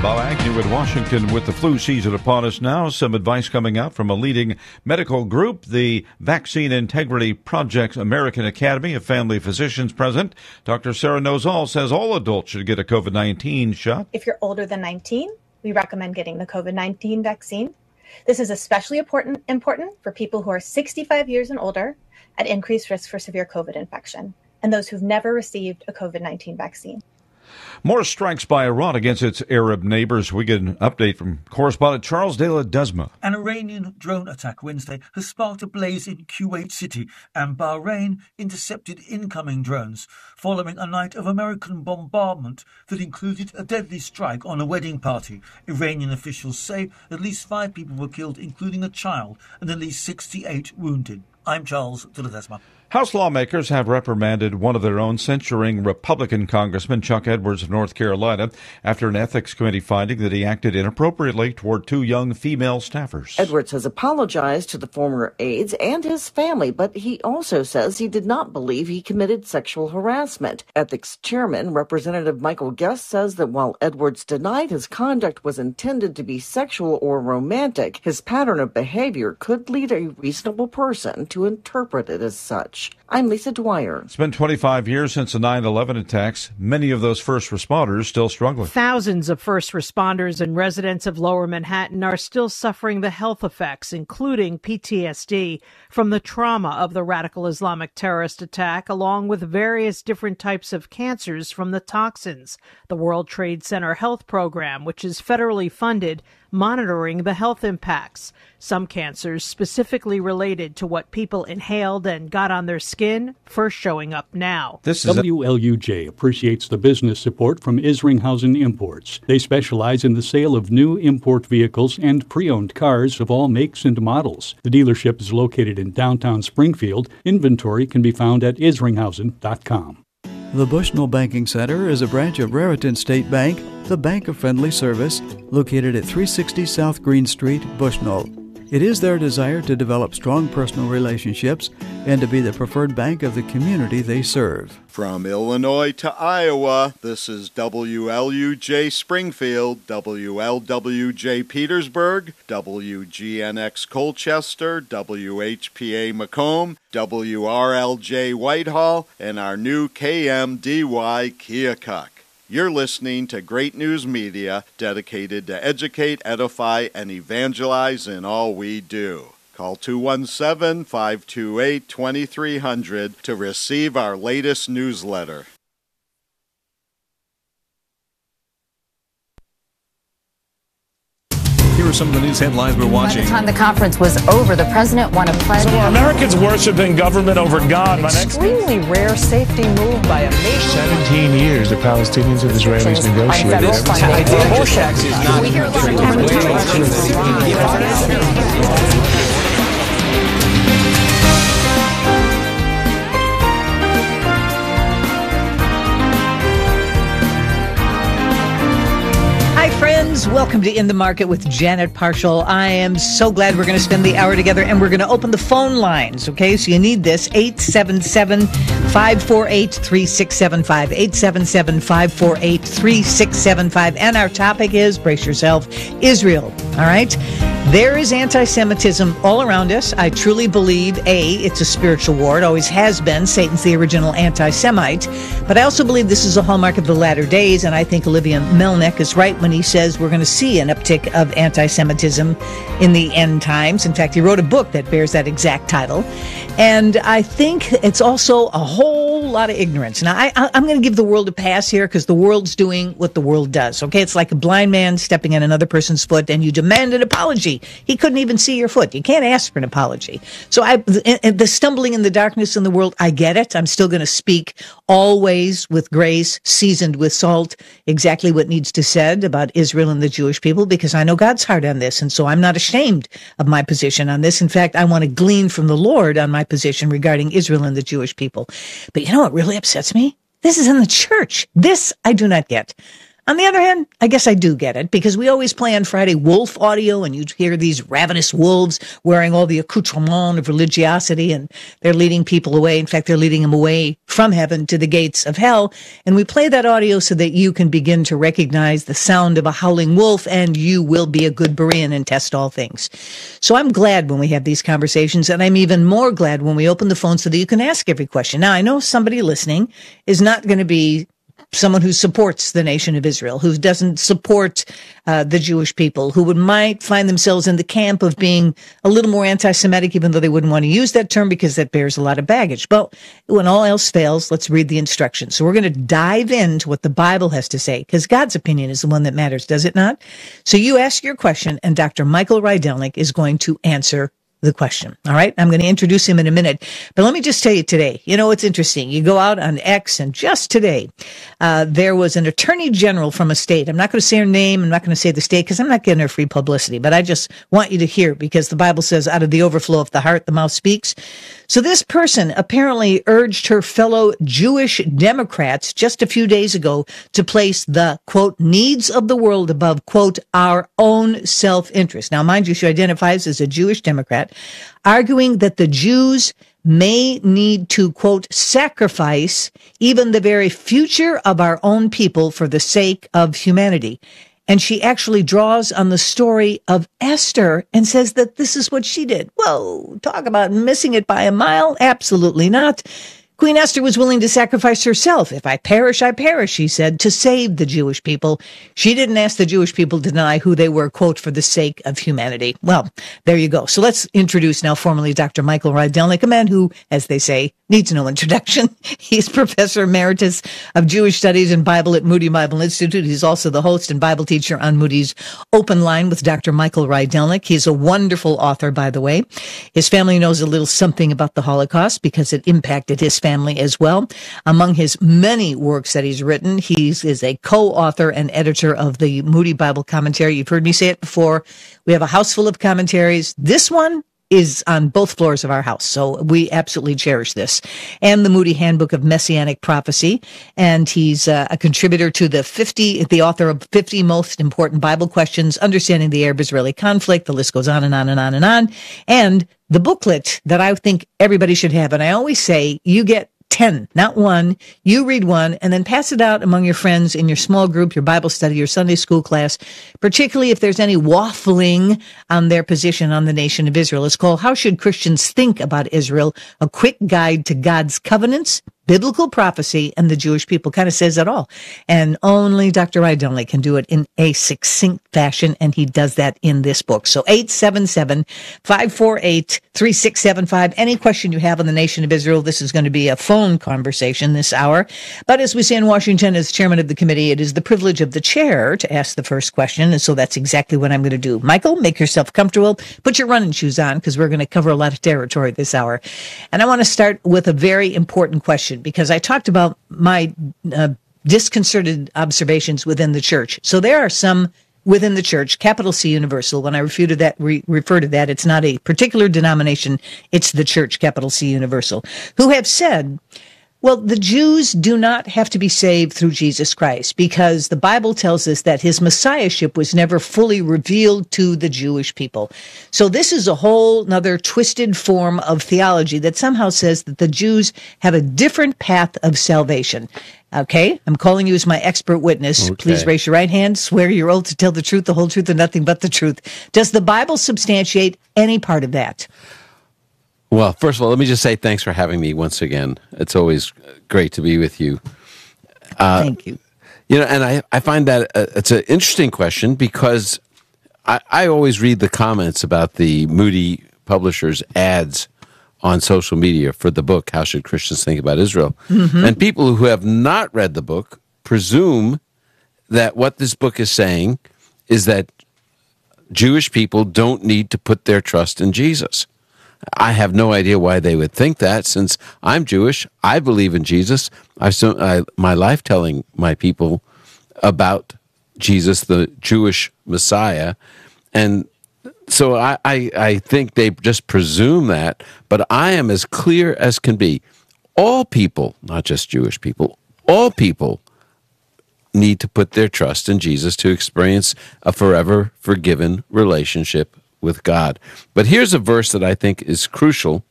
Bob Agnew in Washington. With the flu season upon us now, some advice coming out from a leading medical group, the Vaccine Integrity Project American Academy of Family Physicians president. Dr. Sarah Nozal says all adults should get a COVID-19 shot. If you're older than 19, we recommend getting the COVID-19 vaccine. This is especially important for people who are 65 years and older at increased risk for severe COVID infection, and those who've never received a COVID-19 vaccine. More strikes by Iran against its Arab neighbors. We get an update from correspondent Charles de la Desma. An Iranian drone attack Wednesday has sparked a blaze in Kuwait City, and Bahrain intercepted incoming drones following a night of American bombardment that included a deadly strike on a wedding party. Iranian officials say at least 5 people were killed, including a child, and at least 68 wounded. I'm Charles de la Desma. House lawmakers have reprimanded one of their own, censuring Republican Congressman Chuck Edwards of North Carolina after an ethics committee finding that he acted inappropriately toward 2 young female staffers. Edwards has apologized to the former aides and his family, but he also says he did not believe he committed sexual harassment. Ethics chairman Representative Michael Guest says that while Edwards denied his conduct was intended to be sexual or romantic, his pattern of behavior could lead a reasonable person to interpret it as such. I'm Lisa Dwyer. It's been 25 years since the 9/11 attacks. Many of those first responders still struggling. Thousands of first responders and residents of Lower Manhattan are still suffering the health effects, including PTSD, from the trauma of the radical Islamic terrorist attack, along with various different types of cancers from the toxins. The World Trade Center Health Program, which is federally funded, monitoring the health impacts. Some cancers specifically related to what people inhaled and got on their skin first showing up now. WLUJ appreciates the business support from Isringhausen Imports. They specialize in the sale of new import vehicles and pre-owned cars of all makes and models. The dealership is located in downtown Springfield. Inventory can be found at isringhausen.com. The Bushnell Banking Center is a branch of Raritan State Bank, the bank of friendly service, located at 360 South Green Street, Bushnell. It is their desire to develop strong personal relationships and to be the preferred bank of the community they serve. From Illinois to Iowa, this is WLUJ Springfield, WLWJ Petersburg, WGNX Colchester, WHPA Macomb, WRLJ Whitehall, and our new KMDY Keokuk. You're listening to Great News Media, dedicated to educate, edify, and evangelize in all we do. Call 217-528-2300 to receive our latest newsletter. Here are some of the news headlines we're watching. By the time the conference was over, the president won a pledge. So are Americans worshiping government over God? Extremely rare safety move by a nation. 17 years the Palestinians and Israelis negotiated. Hi, friends. Welcome to In the Market with Janet Parshall. I am so glad we're going to spend the hour together, and we're going to open the phone lines, okay? So you need this, 877-548-3675, 877-548-3675. And our topic is, brace yourself, Israel, all right? There is anti-Semitism all around us. I truly believe, A, it's a spiritual war. It always has been. Satan's the original anti-Semite. But I also believe this is a hallmark of the latter days, and I think Olivia Melnick is right when he says we're going to see an uptick of anti-Semitism in the end times. In fact, he wrote a book that bears that exact title. And I think it's also a whole lot of ignorance. Now, I'm going to give the world a pass here because the world's doing what the world does, okay? It's like a blind man stepping on another person's foot and you demand an apology. He couldn't even see your foot. You can't ask for an apology. So the stumbling in the darkness in the world, I get it. I'm still going to speak always with grace, seasoned with salt, exactly what needs to be said about Israel and the Jewish people, because I know God's heart on this. And so I'm not ashamed of my position on this. In fact, I want to glean from the Lord on my position regarding Israel and the Jewish people. But you know what really upsets me? This is in the church. This I do not get. On the other hand, I guess I do get it, because we always play on Friday wolf audio, and you hear these ravenous wolves wearing all the accoutrement of religiosity, and they're leading people away. In fact, they're leading them away from heaven to the gates of hell. And we play that audio so that you can begin to recognize the sound of a howling wolf, and you will be a good Berean and test all things. So I'm glad when we have these conversations, and I'm even more glad when we open the phone so that you can ask every question. Now, I know somebody listening is not going to be someone who supports the nation of Israel, who doesn't support the Jewish people, who might find themselves in the camp of being a little more anti-Semitic, even though they wouldn't want to use that term because that bears a lot of baggage. But when all else fails, let's read the instructions. So we're going to dive into what the Bible has to say, because God's opinion is the one that matters, does it not? So you ask your question, and Dr. Michael Rydelnik is going to answer the question. All right. I'm going to introduce him in a minute, but let me just tell you today, you know, it's interesting. You go out on X, and just today, there was an attorney general from a state. I'm not going to say her name. I'm not going to say the state because I'm not getting her free publicity, but I just want you to hear, because the Bible says out of the overflow of the heart, the mouth speaks. So this person apparently urged her fellow Jewish Democrats just a few days ago to place the, quote, needs of the world above, quote, our own self-interest. Now, mind you, she identifies as a Jewish Democrat, arguing that the Jews may need to, quote, sacrifice even the very future of our own people for the sake of humanity. And she actually draws on the story of Esther and says that this is what she did. Whoa, talk about missing it by a mile. Absolutely not. Queen Esther was willing to sacrifice herself. If I perish, I perish, she said, to save the Jewish people. She didn't ask the Jewish people to deny who they were, quote, for the sake of humanity. Well, there you go. So let's introduce now formally Dr. Michael Rydelnik, a man who, as they say, needs no introduction. He's Professor Emeritus of Jewish Studies and Bible at Moody Bible Institute. He's also the host and Bible teacher on Moody's Open Line with Dr. Michael Rydelnik. He's a wonderful author, by the way. His family knows a little something about the Holocaust because it impacted his family as well. Among his many works that he's written, he is a co-author and editor of the Moody Bible Commentary. You've heard me say it before. We have a house full of commentaries. This one is on both floors of our house, so we absolutely cherish this. And the Moody Handbook of Messianic Prophecy, and he's a contributor to the author of 50 Most Important Bible Questions, Understanding the Arab-Israeli Conflict. The list goes on and on and on and on. And the booklet that I think everybody should have, and I always say, you get 10, not one. You read one and then pass it out among your friends in your small group, your Bible study, your Sunday school class, particularly if there's any waffling on their position on the nation of Israel. It's called How Should Christians Think About Israel? A Quick Guide to God's Covenants, Biblical Prophecy, and the Jewish People. Kind of says it all. And only Dr. Rydelnik can do it in a succinct fashion, and he does that in this book. So 877-548-3675. Any question you have on the nation of Israel, this is going to be a phone conversation this hour. But as we say in Washington, as chairman of the committee, it is the privilege of the chair to ask the first question, and so that's exactly what I'm going to do. Michael, make yourself comfortable. Put your running shoes on, because we're going to cover a lot of territory this hour. And I want to start with a very important question, because I talked about my disconcerted observations within the church. So there are some within the church, capital C Universal. When I refer to that, it's not a particular denomination, it's the church, capital C Universal, who have said, well, the Jews do not have to be saved through Jesus Christ, because the Bible tells us that his messiahship was never fully revealed to the Jewish people. So this is a whole nother twisted form of theology that somehow says that the Jews have a different path of salvation. Okay, I'm calling you as my expert witness. Okay. Please raise your right hand. Swear your oath to tell the truth, the whole truth, and nothing but the truth. Does the Bible substantiate any part of that? Well, first of all, let me just say thanks for having me once again. It's always great to be with you. Thank you. You know, and I find that it's an interesting question, because I always read the comments about the Moody Publishers ads on social media for the book, How Should Christians Think About Israel? Mm-hmm. And people who have not read the book presume that what this book is saying is that Jewish people don't need to put their trust in Jesus. I have no idea why they would think that, since I'm Jewish. I believe in Jesus. I've spent my life telling my people about Jesus, the Jewish Messiah. And so I think they just presume that, but I am as clear as can be. All people, not just Jewish people, all people need to put their trust in Jesus to experience a forever forgiven relationship with God. But here's a verse that I think is crucial.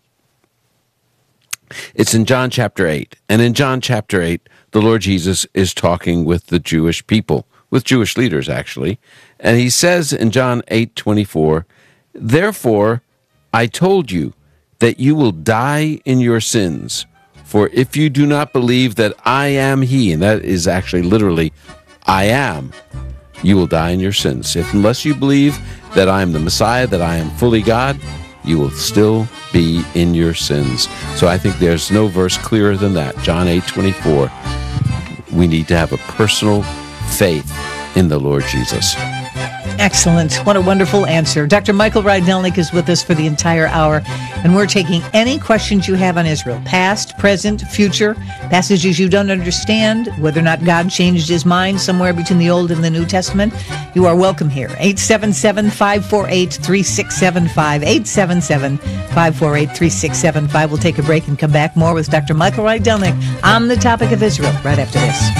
It's in John chapter 8. And in John chapter 8, the Lord Jesus is talking with the Jewish people, with Jewish leaders actually. And he says in John 8:24, "Therefore I told you that you will die in your sins. For if you do not believe that I am he," and that is actually literally, "I am," you will die in your sins. Unless you believe that I am the Messiah, that I am fully God, you will still be in your sins. So I think there's no verse clearer than that. John 8:24. We need to have a personal faith in the Lord Jesus. Excellent. What a wonderful answer. Dr. Michael Rydelnik is with us for the entire hour, and we're taking any questions you have on Israel, past, present, future, passages you don't understand, whether or not God changed his mind somewhere between the Old and the New Testament. You are welcome here. 877-548-3675. 877-548-3675. We'll take a break and come back more with Dr. Michael Rydelnik on the topic of Israel right after this.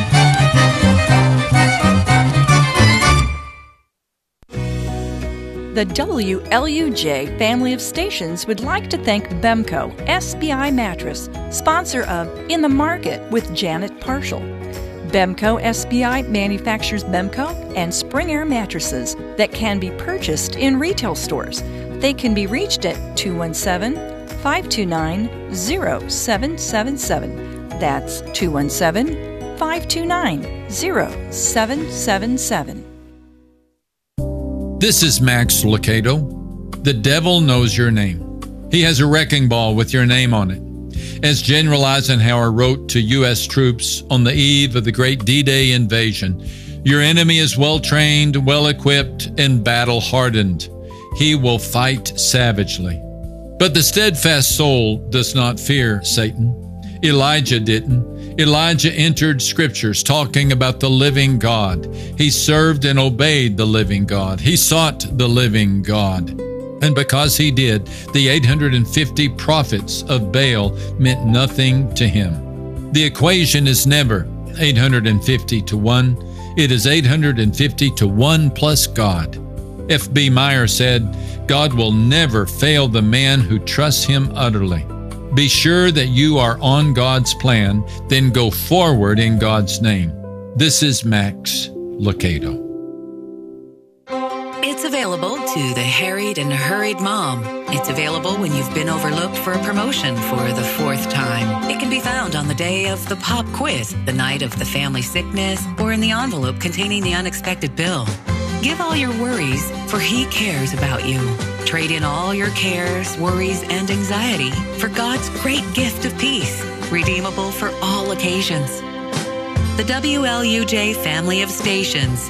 The WLUJ family of stations would like to thank Bemco SBI Mattress, sponsor of In the Market with Janet Parshall. Bemco SBI manufactures Bemco and Spring Air mattresses that can be purchased in retail stores. They can be reached at 217-529-0777. That's 217-529-0777. This is Max Lucado. The devil knows your name. He has a wrecking ball with your name on it. As General Eisenhower wrote to U.S. troops on the eve of the great D-Day invasion, your enemy is well-trained, well-equipped, and battle-hardened. He will fight savagely. But the steadfast soul does not fear Satan. Elijah didn't. Elijah entered scriptures talking about the living God. He served and obeyed the living God. He sought the living God. And because he did, the 850 prophets of Baal meant nothing to him. The equation is never 850 to 1. It is 850 to 1 plus God. F.B. Meyer said, "God will never fail the man who trusts him utterly." Be sure that you are on God's plan, then go forward in God's name. This is Max Lucado. It's available to the harried and hurried mom. It's available when you've been overlooked for a promotion for the 4th time. It can be found on the day of the pop quiz, the night of the family sickness, or in the envelope containing the unexpected bill. Give all your worries, for he cares about you. Trade in all your cares, worries, and anxiety for God's great gift of peace, redeemable for all occasions. The WLUJ family of stations.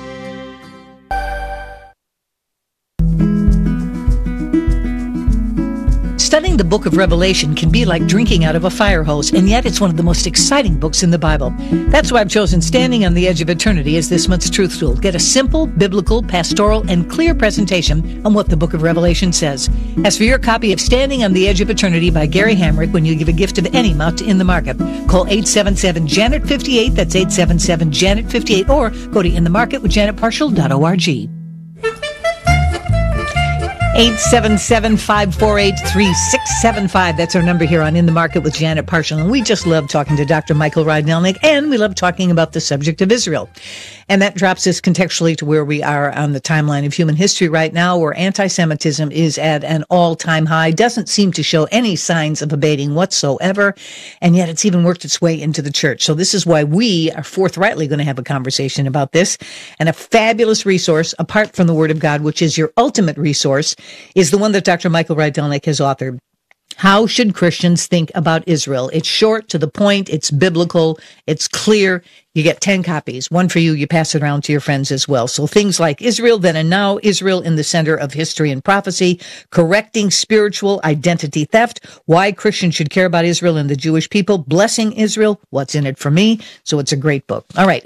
Studying the book of Revelation can be like drinking out of a fire hose, and yet it's one of the most exciting books in the Bible. That's why I've chosen Standing on the Edge of Eternity as this month's truth tool. Get a simple, biblical, pastoral, and clear presentation on what the book of Revelation says. As for your copy of Standing on the Edge of Eternity by Gary Hamrick, when you give a gift of any amount to In the Market, call 877-JANET-58, that's 877-JANET-58, or go to inthemarketwithjanetparshall.org. 877-548-3675. That's our number here on In the Market with Janet Parshall. And we just love talking to Dr. Michael Rydelnik, and we love talking about the subject of Israel. And that drops us contextually to where we are on the timeline of human history right now, where anti-Semitism is at an all-time high, doesn't seem to show any signs of abating whatsoever, and yet it's even worked its way into the church. So this is why we are forthrightly going to have a conversation about this. And a fabulous resource, apart from the Word of God, which is your ultimate resource, is the one that Dr. Michael Rydelnik has authored. How should Christians think about Israel? It's short, to the point, it's biblical, it's clear. You get 10 copies, one for you, you pass it around to your friends as well. So things like Israel Then and Now, Israel in the Center of History and Prophecy, Correcting Spiritual Identity Theft, Why Christians Should Care About Israel and the Jewish People, Blessing Israel, What's in It for Me? So it's a great book. All right,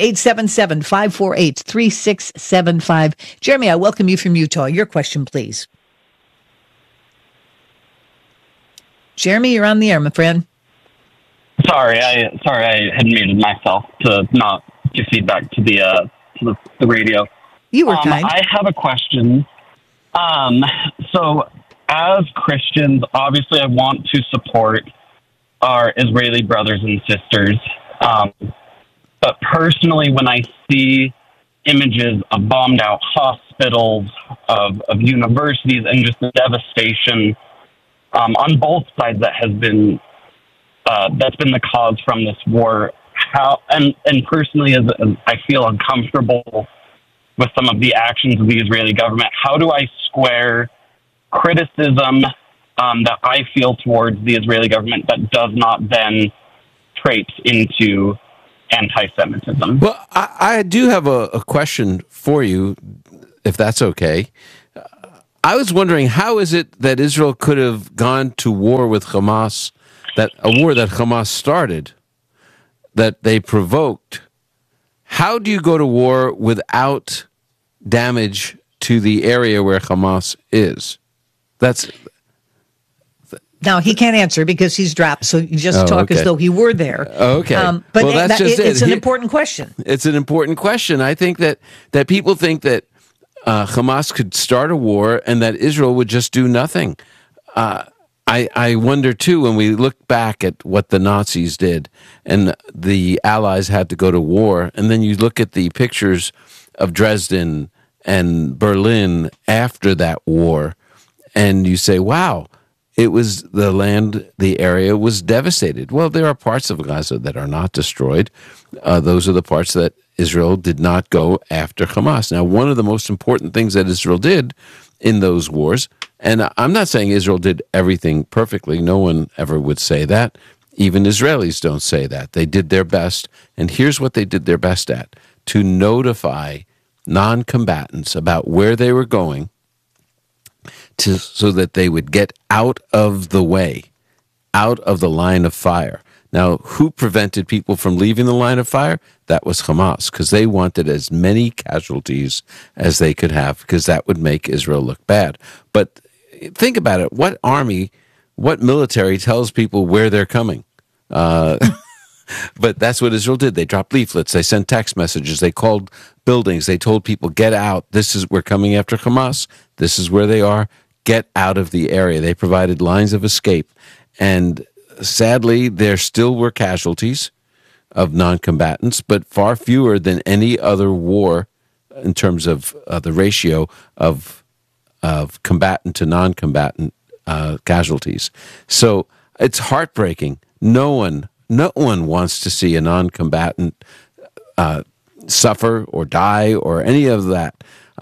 877-548-3675. Jeremy, I welcome you from Utah. Your question, please. Jeremy, you're on the air, my friend. Sorry, I had muted myself to not give feedback to the radio. You were kind. I have a question. So as Christians, obviously I want to support our Israeli brothers and sisters. But personally, when I see images of bombed out hospitals, of universities, and just the devastation on both sides that has been that's been the cause from this war, and personally, as I feel uncomfortable with some of the actions of the Israeli government, how do I square criticism that I feel towards the Israeli government that does not then traipse into anti-Semitism? Well, I do have a question for you, if that's okay. I was wondering, how is it that Israel could have gone to war with Hamas, a war that Hamas started, that they provoked? How do you go to war without damage to the area where Hamas is? Now, he can't answer because he's dropped, so you just talk as though he were there. Okay. But it's an important question. It's an important question. I think that people think that Hamas could start a war and that Israel would just do nothing. I wonder, too, when we look back at what the Nazis did and the Allies had to go to war, and then you look at the pictures of Dresden and Berlin after that war, and you say, wow, it was the area was devastated. Well, there are parts of Gaza that are not destroyed. Those are the parts that Israel did not go after Hamas. Now, one of the most important things that Israel did in those wars, and I'm not saying Israel did everything perfectly. No one ever would say that. Even Israelis don't say that. They did their best, and here's what they did their best at: to notify non-combatants about where they were going, so that they would get out of the way, out of the line of fire. Now, who prevented people from leaving the line of fire? That was Hamas, because they wanted as many casualties as they could have, because that would make Israel look bad. But think about it. What army, what military tells people where they're coming? But that's what Israel did. They dropped leaflets. They sent text messages. They called buildings. They told people, get out. We're coming after Hamas. This is where they are. Get out of the area. They provided lines of escape. And sadly, there still were casualties of non-combatants, but far fewer than any other war in terms of the ratio of combatant to non-combatant casualties. So it's heartbreaking. No one wants to see a non-combatant suffer or die or any of that.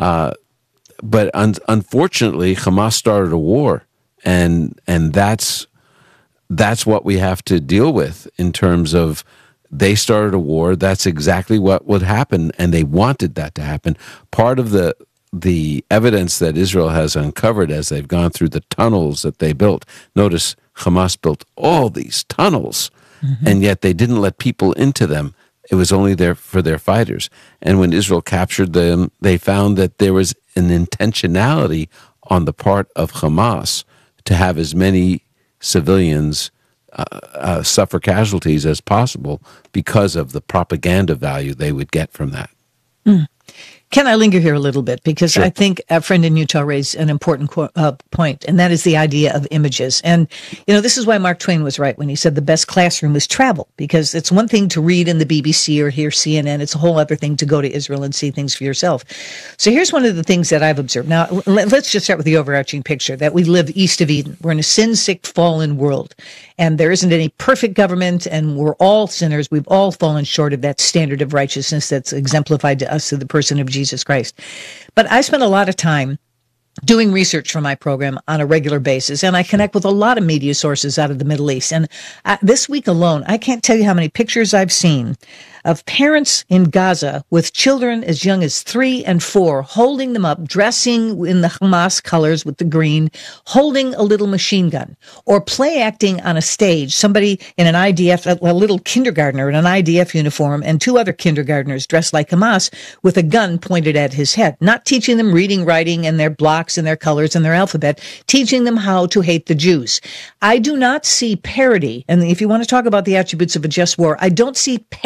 But unfortunately, Hamas started a war, and that's what we have to deal with in terms of they started a war. That's exactly what would happen, and they wanted that to happen. Part of the evidence that Israel has uncovered as they've gone through the tunnels that they built. Notice Hamas built all these tunnels, and yet they didn't let people into them. It was only there for their fighters. And when Israel captured them, they found that there was an intentionality on the part of Hamas to have as many civilians suffer casualties as possible because of the propaganda value they would get from that. Can I linger here a little bit? Because Sure. I think a friend in Utah raised an important point, and that is the idea of images. And, this is why Mark Twain was right when he said the best classroom is travel, because it's one thing to read in the BBC or hear CNN. It's a whole other thing to go to Israel and see things for yourself. So here's one of the things that I've observed. Now, let's just start with the overarching picture that we live east of Eden. We're in a sin-sick, fallen world, and there isn't any perfect government, and we're all sinners. We've all fallen short of that standard of righteousness that's exemplified to us through the person of Jesus Christ. But I spend a lot of time doing research for my program on a regular basis, and I connect with a lot of media sources out of the Middle East. And this week alone, I can't tell you how many pictures I've seen of parents in Gaza with children as young as 3 and 4, holding them up, dressing in the Hamas colors with the green, holding a little machine gun, or play acting on a stage, somebody in an IDF, a little kindergartner in an IDF uniform, and 2 other kindergartners dressed like Hamas with a gun pointed at his head, not teaching them reading, writing, and their blocks and their colors and their alphabet, teaching them how to hate the Jews. I do not see parity, and if you want to talk about the attributes of a just war, I don't see parity here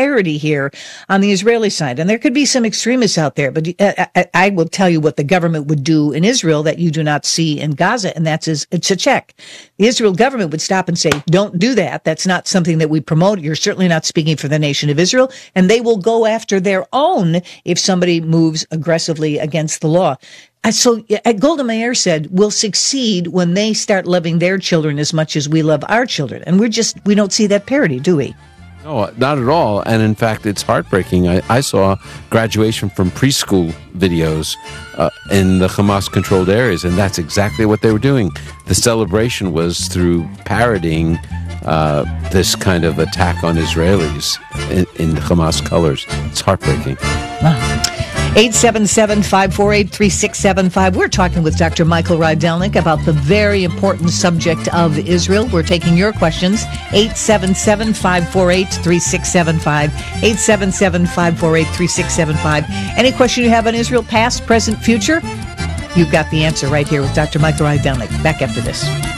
here on the Israeli side. And there could be some extremists out there, but I will tell you what the government would do in Israel that you do not see in Gaza, and that's it's a check. The Israel government would stop and say, don't do that. That's not something that we promote. You're certainly not speaking for the nation of Israel. And they will go after their own if somebody moves aggressively against the law. So Golda Meir said, we'll succeed when they start loving their children as much as we love our children. And we don't see that parity, do we? No, not at all. And in fact, it's heartbreaking. I saw graduation from preschool videos in the Hamas-controlled areas, and that's exactly what they were doing. The celebration was through parodying this kind of attack on Israelis in Hamas colors. It's heartbreaking. Wow. 877-548-3675. We're talking with Dr. Michael Rydelnik about the very important subject of Israel. We're taking your questions. 877-548-3675. 877-548-3675. Any question you have on Israel, past, present, future? You've got the answer right here with Dr. Michael Rydelnik. Back after this.